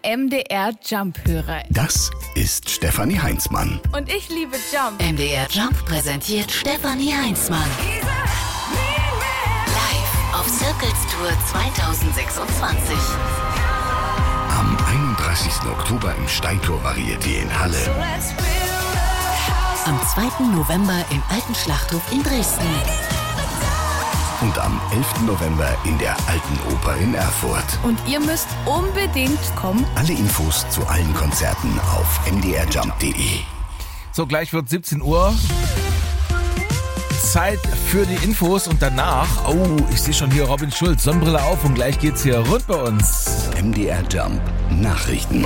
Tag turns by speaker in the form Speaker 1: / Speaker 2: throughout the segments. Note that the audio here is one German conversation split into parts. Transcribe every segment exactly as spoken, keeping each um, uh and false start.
Speaker 1: M D R Jump-Hörer.
Speaker 2: Das ist Stefanie Heinzmann.
Speaker 1: Und ich liebe Jump.
Speaker 3: M D R Jump präsentiert Stefanie Heinzmann. Live auf Circles Tour zwanzig sechsundzwanzig.
Speaker 2: Am einunddreißigsten Oktober im Steintor Varieté in Halle.
Speaker 3: Am zweiten November im Alten Schlachthof in Dresden.
Speaker 2: Und am elften November in der Alten Oper in Erfurt.
Speaker 1: Und ihr müsst unbedingt kommen.
Speaker 2: Alle Infos zu allen Konzerten auf m d r jump punkt d e.
Speaker 4: So, gleich wird siebzehn Uhr. Zeit für die Infos und danach, oh, ich sehe schon hier Robin Schulz, Sonnenbrille auf und gleich geht's hier rund bei uns.
Speaker 2: M D R Jump Nachrichten.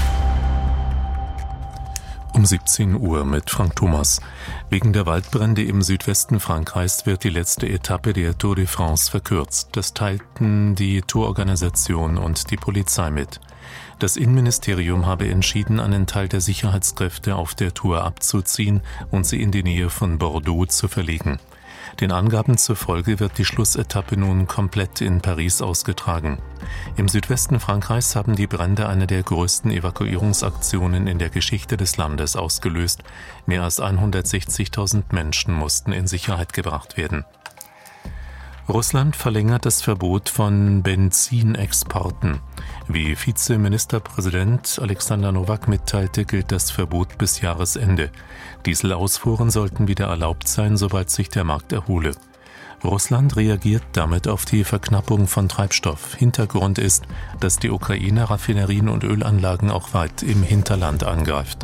Speaker 5: Um siebzehn Uhr mit Frank Thomas. Wegen der Waldbrände im Südwesten Frankreichs wird die letzte Etappe der Tour de France verkürzt. Das teilten die Tourorganisation und die Polizei mit. Das Innenministerium habe entschieden, einen Teil der Sicherheitskräfte auf der Tour abzuziehen und sie in die Nähe von Bordeaux zu verlegen. Den Angaben zufolge wird die Schlussetappe nun komplett in Paris ausgetragen. Im Südwesten Frankreichs haben die Brände eine der größten Evakuierungsaktionen in der Geschichte des Landes ausgelöst. Mehr als hundertsechzigtausend Menschen mussten in Sicherheit gebracht werden. Russland verlängert das Verbot von Benzinexporten. Wie Vizeministerpräsident Alexander Nowak mitteilte, gilt das Verbot bis Jahresende. Dieselausfuhren sollten wieder erlaubt sein, sobald sich der Markt erhole. Russland reagiert damit auf die Verknappung von Treibstoff. Hintergrund ist, dass die Ukraine Raffinerien und Ölanlagen auch weit im Hinterland angreift.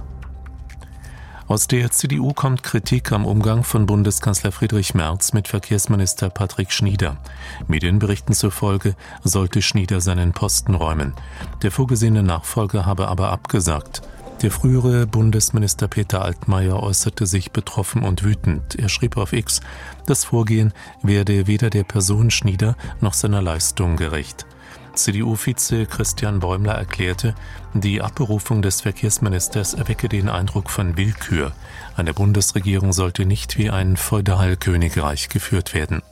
Speaker 5: Aus der C D U kommt Kritik am Umgang von Bundeskanzler Friedrich Merz mit Verkehrsminister Patrick Schnieder. Medienberichten zufolge sollte Schnieder seinen Posten räumen. Der vorgesehene Nachfolger habe aber abgesagt. Der frühere Bundesminister Peter Altmaier äußerte sich betroffen und wütend. Er schrieb auf X, das Vorgehen werde weder der Person Schnieder noch seiner Leistung gerecht. C D U-Vize Christian Bäumler erklärte, die Abberufung des Verkehrsministers erwecke den Eindruck von Willkür. Eine Bundesregierung sollte nicht wie ein Feudalkönigreich geführt werden.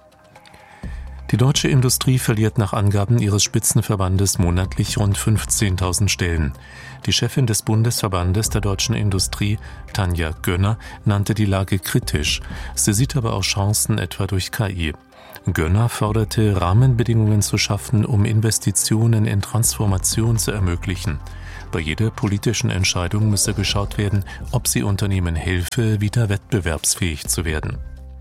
Speaker 5: Die deutsche Industrie verliert nach Angaben ihres Spitzenverbandes monatlich rund fünfzehntausend Stellen. Die Chefin des Bundesverbandes der deutschen Industrie, Tanja Gönner, nannte die Lage kritisch. Sie sieht aber auch Chancen etwa durch K I. Gönner forderte, Rahmenbedingungen zu schaffen, um Investitionen in Transformation zu ermöglichen. Bei jeder politischen Entscheidung müsse geschaut werden, ob sie Unternehmen helfe, wieder wettbewerbsfähig zu werden.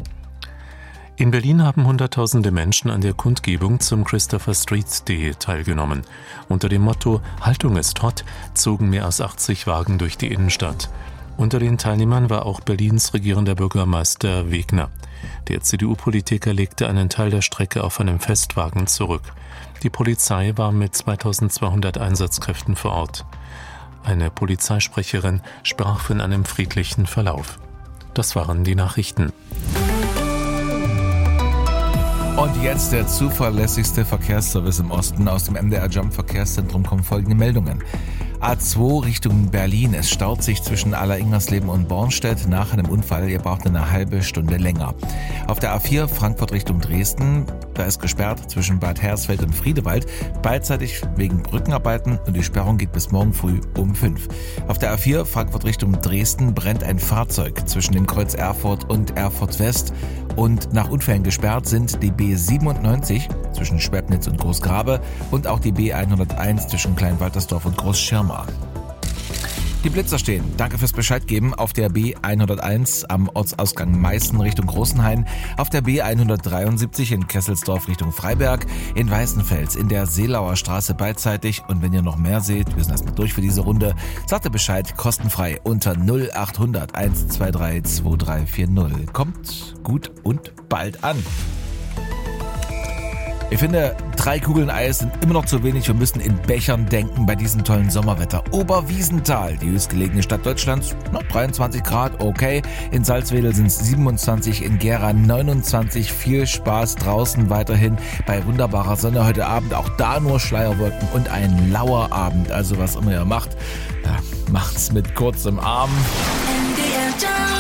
Speaker 5: In Berlin haben Hunderttausende Menschen an der Kundgebung zum Christopher Street Day teilgenommen. Unter dem Motto »Haltung ist hot« zogen mehr als achtzig Wagen durch die Innenstadt. Unter den Teilnehmern war auch Berlins regierender Bürgermeister Wegner. Der C D U-Politiker legte einen Teil der Strecke auf einem Festwagen zurück. Die Polizei war mit zweitausendzweihundert Einsatzkräften vor Ort. Eine Polizeisprecherin sprach von einem friedlichen Verlauf. Das waren die Nachrichten.
Speaker 4: Und jetzt der zuverlässigste Verkehrsservice im Osten. Aus dem M D R Jump Verkehrszentrum kommen folgende Meldungen. A zwei Richtung Berlin. Es staut sich zwischen Aller-Ingersleben und Bornstedt nach einem Unfall. Ihr braucht eine halbe Stunde länger. Auf der A vier Frankfurt Richtung Dresden. Da ist gesperrt zwischen Bad Hersfeld und Friedewald. Beidseitig wegen Brückenarbeiten und die Sperrung geht bis morgen früh um fünf. Auf der A vier Frankfurt Richtung Dresden brennt ein Fahrzeug zwischen dem Kreuz Erfurt und Erfurt West. Und nach Unfällen gesperrt sind die B siebenundneunzig zwischen Schwebnitz und Großgrabe und auch die B hunderteins zwischen Kleinwaltersdorf und Großschirma. Die Blitzer stehen. Danke fürs Bescheid geben. Auf der B hunderteins am Ortsausgang Meißen Richtung Großenhain, auf der B hundertdreiundsiebzig in Kesselsdorf Richtung Freiberg, in Weißenfels in der Seelauer Straße beidseitig. Und wenn ihr noch mehr seht, wir sind erstmal durch für diese Runde, sagt ihr Bescheid, kostenfrei unter null achthundert eins zwei drei zwei drei vier null. Kommt gut und bald an. Ich finde, drei Kugeln Eis sind immer noch zu wenig. Wir müssen in Bechern denken bei diesem tollen Sommerwetter. Oberwiesenthal, die höchstgelegene Stadt Deutschlands, noch dreiundzwanzig Grad, okay. In Salzwedel sind es siebenundzwanzig, in Gera neunundzwanzig. Viel Spaß draußen weiterhin bei wunderbarer Sonne heute Abend. Auch da nur Schleierwolken und ein lauer Abend. Also was immer ihr macht, ja, macht's mit kurzem Arm.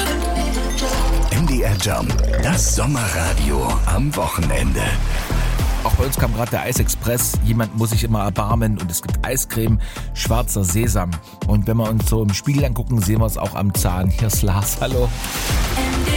Speaker 2: M D R Jump, das Sommerradio am Wochenende.
Speaker 4: Auch bei uns kam gerade der Eisexpress. Jemand muss sich immer erbarmen und es gibt Eiscreme, schwarzer Sesam. Und wenn wir uns so im Spiegel angucken, sehen wir es auch am Zahn. Hier ist Lars, hallo.
Speaker 3: M D